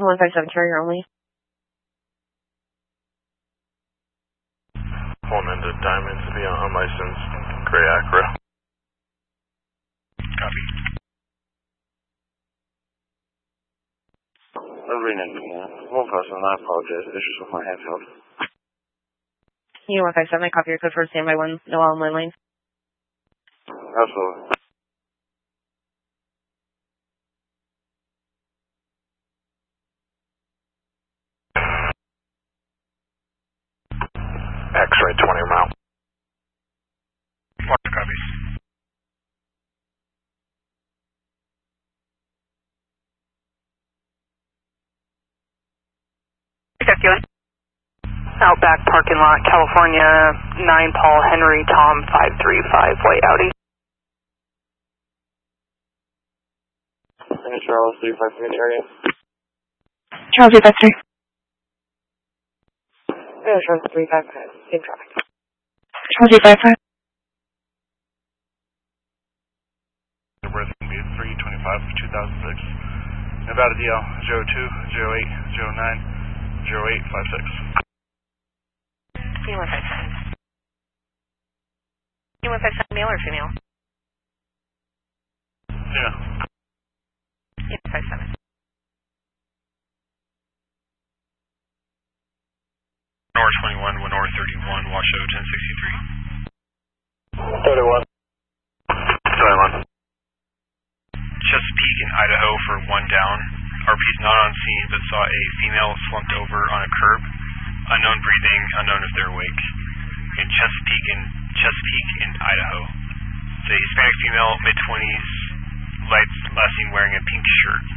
157 carrier only. Pulling into Diamonds via unlicensed gray Acura. Copy. Arena, one person, I apologize. Issues with my handheld. You 157, I copy your code for standby 1, no on my lane. Absolutely. X-ray 20 mile. Mark copies. Outback parking lot, California, 9 Paul Henry, Tom 535, white Audi. Charles 353 in the area. Charles 353. Charles 355, in traffic. Charles 355. Birth can be 3/25/2006. Nevada DL 02 08 09 0856. E157. E157, male or female? Yeah. E157. North 21, Winor 31, Washoe 1063. 31. 21. Chesapeake in Idaho for 1 down. RP's not on scene but saw a female slumped over on a curb. Unknown breathing, unknown if they're awake. In Chesapeake in Idaho. It's a Hispanic female, mid-20s, last seen wearing a pink shirt.